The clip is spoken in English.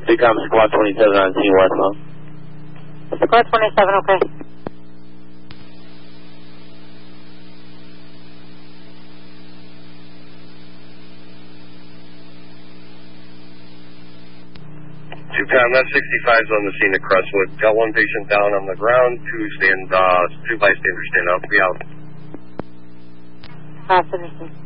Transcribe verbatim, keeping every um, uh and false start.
Become Squad twenty-seven on scene westbound. Squad twenty-seven, okay. two com, that sixty-five's on the scene at Crestwood. Got one patient down on the ground, two stand, uh, two bystanders stand up. Be out. Pass, understand.